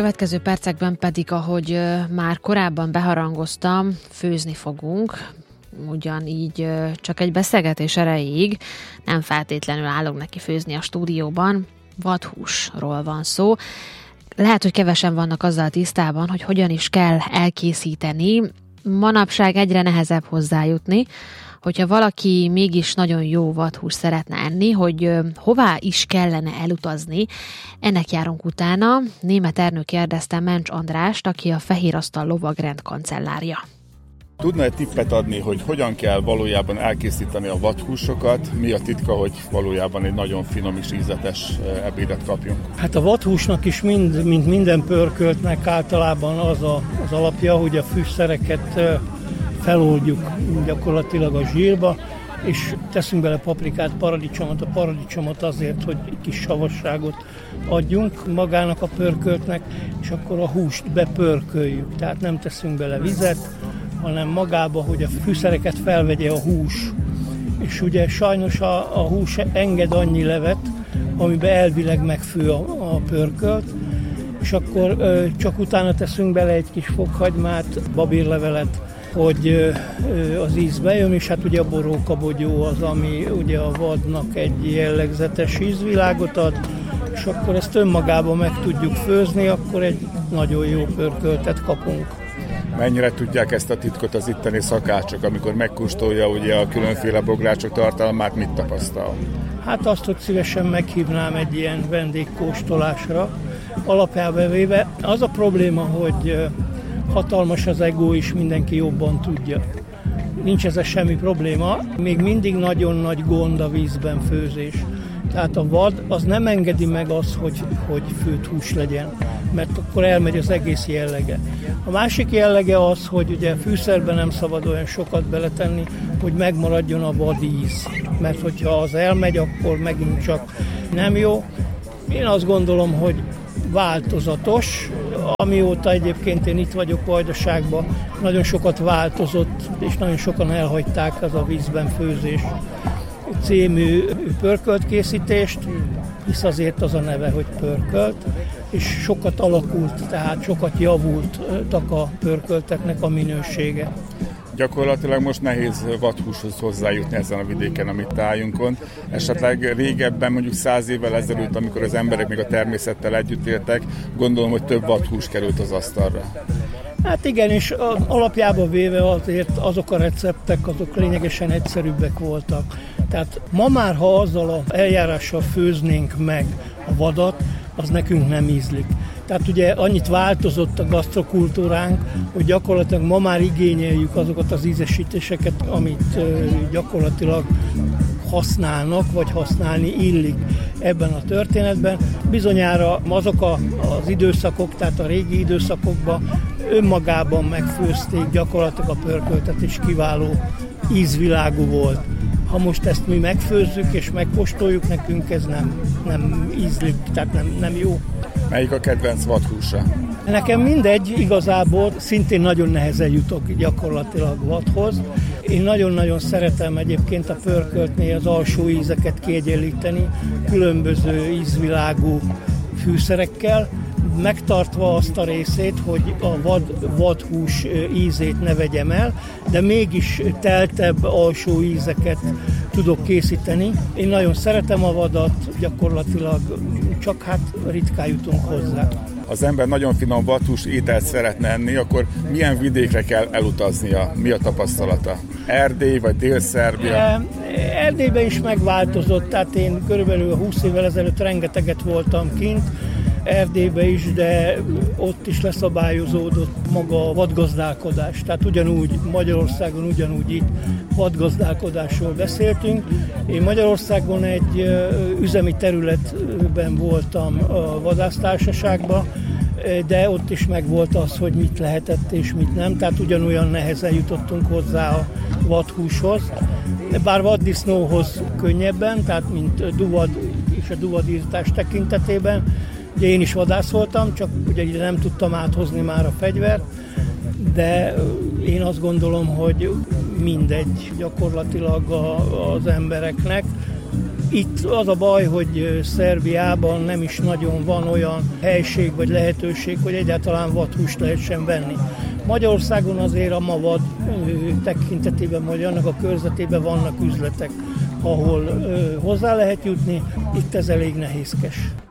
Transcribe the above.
következő percekben pedig, ahogy már korábban beharangoztam, főzni fogunk. Ugyanígy csak egy beszélgetés erejéig, nem feltétlenül állok neki főzni a stúdióban, vadhúsról van szó. Lehet, hogy kevesen vannak azzal tisztában, hogy hogyan is kell elkészíteni. Manapság egyre nehezebb hozzájutni, hogyha valaki mégis nagyon jó vadhúst szeretne enni, hogy hová is kellene elutazni, ennek járunk utána. Németh Ernő kérdezte Mencs Andrást, aki a Fehér Asztal lovagrend kancellárja. Tudna egy tippet adni, hogy hogyan kell valójában elkészíteni a vadhúsokat? Mi a titka, hogy valójában egy nagyon finom és ízletes ebédet kapjunk? Hát a vadhúsnak is mint minden pörköltnek általában az alapja, hogy a fűszereket feloldjuk gyakorlatilag a zsírba, és teszünk bele paprikát, paradicsomot. A paradicsomot azért, hogy egy kis savasságot adjunk magának a pörköltnek, és akkor a húst bepörköljük. Tehát nem teszünk bele vizet, hanem magába, hogy a fűszereket felvegye a hús. És ugye sajnos a hús enged annyi levet, amiben elvileg megfő a pörkölt, és akkor csak utána teszünk bele egy kis fokhagymát, babírlevelet, hogy az íz bejön, és hát ugye a borókabogyó az, ami ugye a vadnak egy jellegzetes ízvilágot ad, és akkor ezt önmagában meg tudjuk főzni, akkor egy nagyon jó pörköltet kapunk. Mennyire tudják ezt a titkot az itteni szakácsok, amikor megkóstolja ugye a különféle bográcsok tartalmát, mit tapasztal? Hát azt, hogy szívesen meghívnám egy ilyen vendégkóstolásra. Alapjában véve az a probléma, hogy hatalmas az ego, és mindenki jobban tudja. Nincs ezzel semmi probléma, még mindig nagyon nagy gond a vízben főzés. Tehát a vad az nem engedi meg azt, hogy főtt hús legyen, mert akkor elmegy az egész jellege. A másik jellege az, hogy ugye fűszerben nem szabad olyan sokat beletenni, hogy megmaradjon a vad íz. Mert hogyha az elmegy, akkor megint csak nem jó. Én azt gondolom, hogy változatos, amióta egyébként én itt vagyok Vajdaságban, nagyon sokat változott, és nagyon sokan elhagyták az a vízben főzés című pörköltkészítést, hisz azért az a neve, hogy pörkölt, és sokat alakult, tehát sokat javultak a pörkölteknek a minősége. Gyakorlatilag most nehéz vadhúshoz hozzájutni ezen a vidéken, amit álljunk. Esetleg régebben, mondjuk 100 évvel ezelőtt, amikor az emberek még a természettel együtt éltek, gondolom, hogy több vadhús került az asztalra. Hát igen, és alapjában véve azért azok a receptek, azok lényegesen egyszerűbbek voltak. Tehát ma már, ha azzal az eljárással főznénk meg a vadat, az nekünk nem ízlik. Tehát ugye annyit változott a gasztrokultúránk, hogy gyakorlatilag ma már igényeljük azokat az ízesítéseket, amit gyakorlatilag használnak, vagy használni illik ebben a történetben. Bizonyára azok az időszakok, tehát a régi időszakokban önmagában megfőzték gyakorlatilag a pörköltet, és kiváló ízvilágú volt. Ha most ezt mi megfőzzük és megkóstoljuk, nekünk ez nem ízlik, tehát nem jó. Melyik a kedvenc vadhúsa? Nekem mindegy, igazából szintén nagyon nehezen jutok gyakorlatilag vadhoz. Én nagyon-nagyon szeretem egyébként a pörköltnél az alsó ízeket kiegyenlíteni, különböző ízvilágú fűszerekkel, megtartva azt a részét, hogy a vadhús ízét ne vegyem el, de mégis teltebb alsó ízeket tudok készíteni. Én nagyon szeretem a vadat, gyakorlatilag csak hát ritkán jutunk hozzá. Az ember nagyon finom vadhús ételt szeretne enni, akkor milyen vidékre kell elutaznia? Mi a tapasztalata? Erdély vagy Dél-Szerbia? Erdélyben is megváltozott, tehát én körülbelül 20 évvel ezelőtt rengeteget voltam kint, Erdélybe is, de ott is leszabályozódott maga a vadgazdálkodás. Tehát ugyanúgy Magyarországon, ugyanúgy itt vadgazdálkodásról beszéltünk. Én Magyarországon egy üzemi területben voltam a vadásztársaságban, de ott is megvolt az, hogy mit lehetett és mit nem. Tehát ugyanolyan nehezen jutottunk hozzá a vadhúshoz. Bár vaddisznóhoz könnyebben, tehát mint duvad és a duvadírtás tekintetében. Ugye én is vadász voltam, csak ugye ide nem tudtam áthozni már a fegyvert, de én azt gondolom, hogy mindegy gyakorlatilag az embereknek. Itt az a baj, hogy Szerbiában nem is nagyon van olyan helység vagy lehetőség, hogy egyáltalán vadhúst lehessen venni. Magyarországon azért a mavad tekintetében, vagy annak a körzetében vannak üzletek, ahol hozzá lehet jutni, itt ez elég nehézkes.